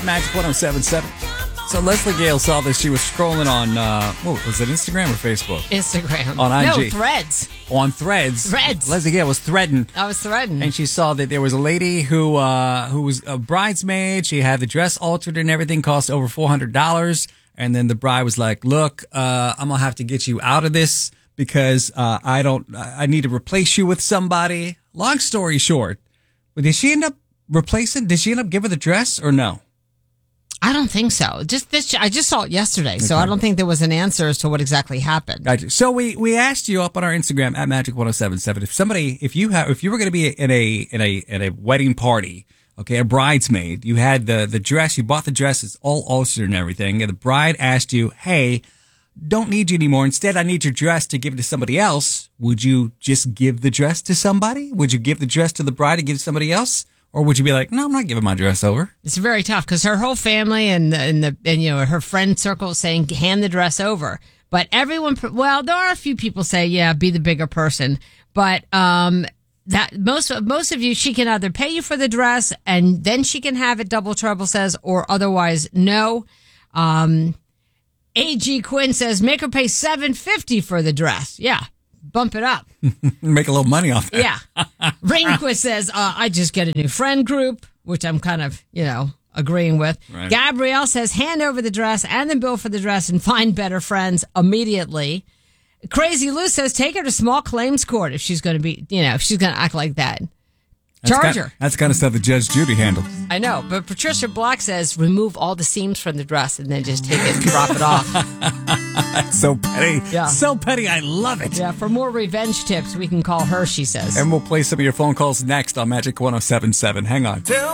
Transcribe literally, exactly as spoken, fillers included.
Magic one oh seven point seven. So Leslie Gale saw this. She was scrolling on, uh, what was it, Instagram or Facebook? Instagram. On I G. No, Threads. On Threads. Threads. Leslie Gale was threading. I was threading. And she saw that there was a lady who uh, who was a bridesmaid. She had the dress altered and everything, cost over four hundred dollars. And then the bride was like, look, uh, I'm going to have to get you out of this because uh, I don't, I need to replace you with somebody. Long story short, but did she end up replacing, did she end up giving the dress or no? I don't think so. Just this, I just saw it yesterday, so okay. I don't think there was an answer as to what exactly happened. Gotcha. So we, we asked you up on our Instagram at Magic one oh seven point seven if somebody, if you have, if you were going to be in a in a in a wedding party, okay, a bridesmaid, you had the the dress, you bought the dress, it's all altered and everything, and the bride asked you, hey, don't need you anymore. Instead, I need your dress to give it to somebody else. Would you just give the dress to somebody? Would you give the dress to the bride and give it to somebody else? Or would you be like, no, I'm not giving my dress over? It's very tough because her whole family and and the and you know her friend circle is saying hand the dress over, but everyone, well, there are a few people say, yeah, be the bigger person, but um, that most most of you, she can either pay you for the dress and then she can have it. Double Trouble says, or otherwise, no. Um, A G Quinn says, make her pay seven fifty for the dress. Yeah. Bump it up. Make a little money off that. Yeah. Rainquist says, uh, I just get a new friend group, which I'm kind of, you know, agreeing with. Right. Gabrielle says, hand over the dress and then bill for the dress and find better friends immediately. Crazy Lou says, take her to small claims court if she's going to be, you know, if she's going to act like that. That's Charge kind, her. That's kind of stuff that Judge Judy handles. I know, but Patricia Black says, remove all the seams from the dress and then just take it and drop it off. That's so petty. Yeah. So petty. I love it. Yeah, for more revenge tips, we can call her, she says. And we'll play some of your phone calls next on Magic one oh seven point seven. Hang on.